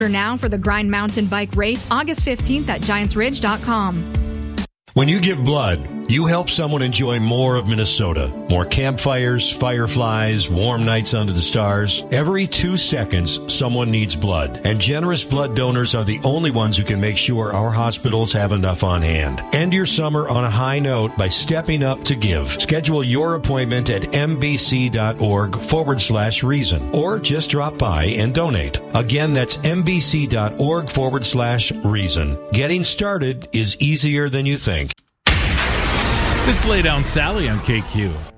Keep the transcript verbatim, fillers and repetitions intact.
Now for the Grind Mountain Bike Race, August fifteenth at giants ridge dot com. When you give blood, you help someone enjoy more of Minnesota. More campfires, fireflies, warm nights under the stars. Every two seconds, someone needs blood. And generous blood donors are the only ones who can make sure our hospitals have enough on hand. End your summer on a high note by stepping up to give. Schedule your appointment at mbc.org forward slash reason. Or just drop by and donate. Again, that's mbc.org forward slash reason. Getting started is easier than you think. It's Lay Down Sally on K Q.